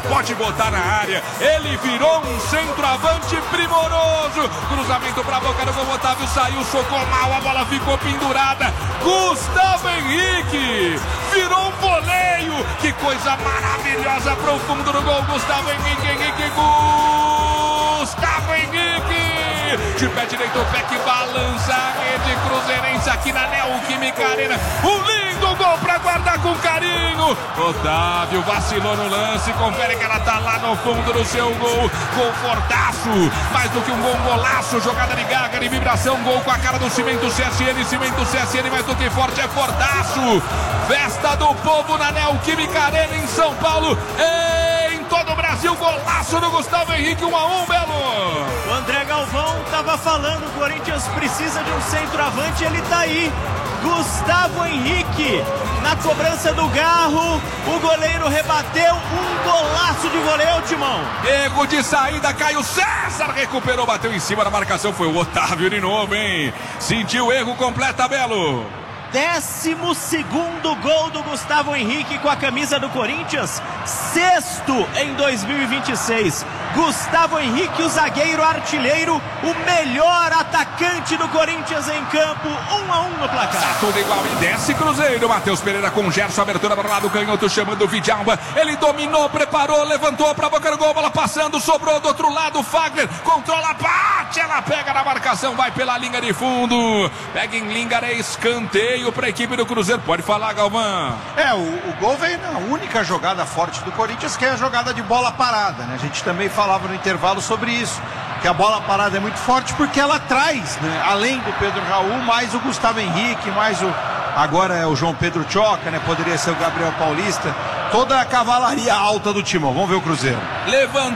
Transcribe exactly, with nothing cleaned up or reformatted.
pode botar na área. Ele virou um centroavante primoroso. Cruzamento pra boca do gol, Otávio saiu, socou mal, a bola ficou pendurada. Gustavo Henrique virou um voleio. Que coisa maravilhosa pro fundo do gol. Gustavo Henrique, Henrique, Gustavo Henrique. De pé direito, o pé que balança a rede cruzeirense aqui na Neoquímica Arena. Um lindo gol pra guardar com carinho. Otávio vacilou no lance, confere que ela tá lá no fundo do seu gol. Confortaço, mais do que um gol, um golaço. Jogada de garra, de vibração, gol com a cara do Cimento C S N. Cimento C S N, mais do que forte, é fortaço. Festa do povo na Neoquímica Arena em São Paulo. Em todo o Brasil, golaço do Gustavo Henrique, um a um, Belo. O André Galvão tava falando, o Corinthians precisa de um centroavante, ele tá aí. Gustavo Henrique na cobrança do Garro, o goleiro rebateu, um golaço de voleio, Timão. Erro de saída, Caio César recuperou, bateu em cima da marcação, foi o Otávio de novo, hein? Sentiu o erro, completa, Belo. Décimo segundo gol do Gustavo Henrique com a camisa do Corinthians, sexto em dois mil e vinte e seis. Gustavo Henrique, o zagueiro artilheiro, o melhor atacante do Corinthians em campo, um a um no placar. Tá tudo igual e desce Cruzeiro. Matheus Pereira com o Gerson, abertura para o lado canhoto, chamando o Vidalba. Ele dominou, preparou, levantou para a boca do gol, bola passando, sobrou do outro lado, Fagner controla, bate, ela pega na marcação, vai pela linha de fundo, pega em linha, é escanteio para a equipe do Cruzeiro. Pode falar, Galvão. É, o, o gol veio na única jogada forte do Corinthians, que é a jogada de bola parada, né? A gente também falava no intervalo sobre isso, que a bola parada é muito forte porque ela traz, né, além do Pedro Raul, mais o Gustavo Henrique, mais o, agora é o João Pedro Choca, né? Poderia ser o Gabriel Paulista, toda a cavalaria alta do Timão. Vamos ver o Cruzeiro. Levantou